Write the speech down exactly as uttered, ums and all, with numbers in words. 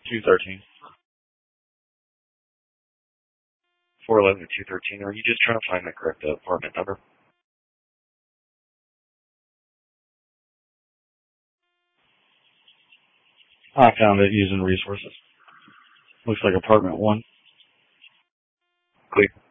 two thirteen. four eleven to two thirteen. Are you just trying to find the correct apartment number? I found it using resources. Looks like apartment one. Clear.